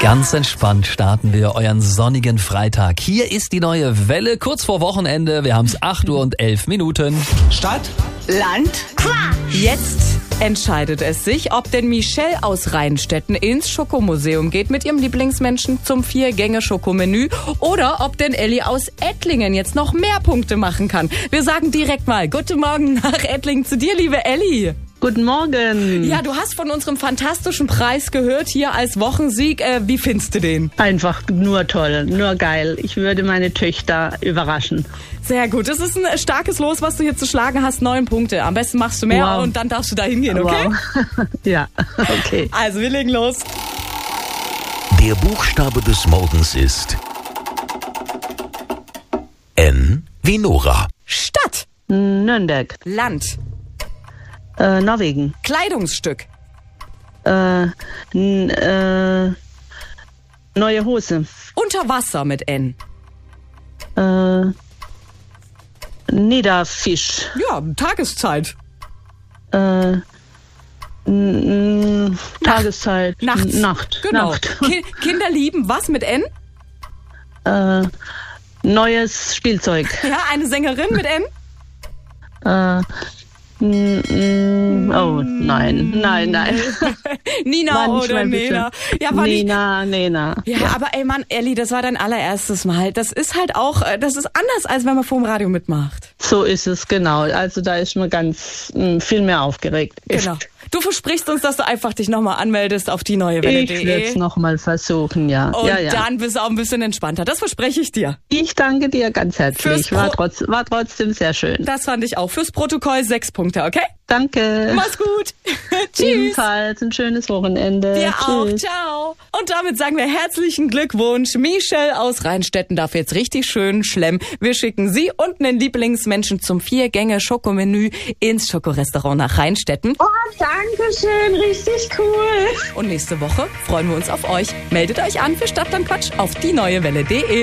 Ganz entspannt starten wir euren sonnigen Freitag. Hier ist die neue Welle, kurz vor Wochenende. Wir haben es 8:11 Stadt, Land, Quatsch. Jetzt entscheidet es sich, ob denn Michelle aus Rheinstetten ins Schokomuseum geht mit ihrem Lieblingsmenschen zum 4-Gänge-Schokomenü oder ob denn Elli aus Ettlingen jetzt noch mehr Punkte machen kann. Wir sagen direkt mal Guten Morgen nach Ettlingen zu dir, liebe Elli. Guten Morgen. Ja, du hast von unserem fantastischen Preis gehört hier als Wochensieg. Wie findest du den? Einfach nur toll, nur geil. Ich würde meine Töchter überraschen. Sehr gut. Das ist ein starkes Los, was du hier zu schlagen hast. 9 Punkte. Am besten machst du mehr und dann darfst du da hingehen, okay? Wow. Ja, okay. Also, wir legen los. Der Buchstabe des Morgens ist N wie Nora. Stadt. Nürnberg. Land. Norwegen. Kleidungsstück. Neue Hose. Unter Wasser mit N. Niederfisch. Ja, Tageszeit. Tageszeit. Nachts. Nacht. Genau. Nacht. Kinder lieben was mit N? Neues Spielzeug. Ja, eine Sängerin mit N? Oh, nein. Nina Manchmal oder bitte. Nena. Ja, war nicht. Nena. Ja, aber ey Mann, Elli, das war dein allererstes Mal. Das ist halt auch, das ist anders, als wenn man vor dem Radio mitmacht. So ist es, genau. Also da ist man ganz viel mehr aufgeregt. Genau. Du versprichst uns, dass du einfach dich nochmal anmeldest auf die neue Welle.de. Ich werde es nochmal versuchen, ja. Und ja. dann bist du auch ein bisschen entspannter. Das verspreche ich dir. Ich danke dir ganz herzlich. War trotzdem sehr schön. Das fand ich auch. Fürs Protokoll 6 Punkte, okay? Danke. Mach's gut. Tschüss. Ebenfalls ein schönes Wochenende. Dir auch. Tschüss. Ciao. Und damit sagen wir herzlichen Glückwunsch. Michelle aus Rheinstetten darf jetzt richtig schön schlemmen. Wir schicken sie und einen Lieblingsmenschen zum 4-Gänge-Schokomenü ins Schokorestaurant nach Rheinstetten. Oh, danke schön, richtig cool. Und nächste Woche freuen wir uns auf euch. Meldet euch an für Stadtlandquatsch auf die neue Welle.de.